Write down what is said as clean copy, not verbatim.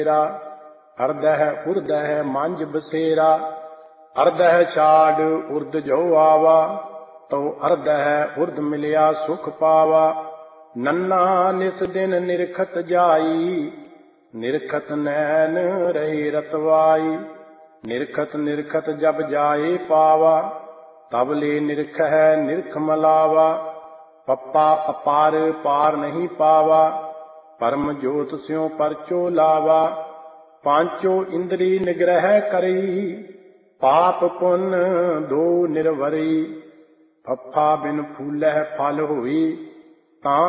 ਅਰਦਹ ਉਰਦਹ ਮੰਝ ਬਸੇਰਾ। ਅਰਦਹ ਛਾੜ ਉਰਦ ਜੋ ਆਵਾ, ਤਉ ਅਰਦਹ ਉਰਦ ਮਿਲਿਆ ਸੁਖ ਪਾਵਾ। ਨੰਨਾ ਨਿਸ ਦਿਨ ਨਿਰਖਤ ਜਾਈ, ਨਿਰਖਤ ਨੈਣ ਰਹੇ ਰਤਵਾਈ। ਨਿਰਖਤ ਨਿਰਖਤ ਜਬ ਜਾਏ ਪਾਵਾ, ਤਬ ਲੈ ਨਿਰਖਹਿ ਨਿਰਖ ਮਲਾਵਾ। ਪੱਪਾ ਅਪਾਰ ਪਾਰ ਨਹੀਂ ਪਾਵਾ, ਪਰਮ ਜੋਤ ਸਿਉ ਪਰਚੋ ਲਾਵਾ। ਪਾਂਚੋ ਇੰਦਰੀ ਨਿਗ੍ਰਹਿ ਕਰੀ, ਪਾਪ ਪੁੰਨ ਦੋ ਨਿਰਵਰੀ। ਫੱਫਾ ਬਿਨ ਫੂਲਹਿ ਫਲ ਹੋਈ, ਤਾਂ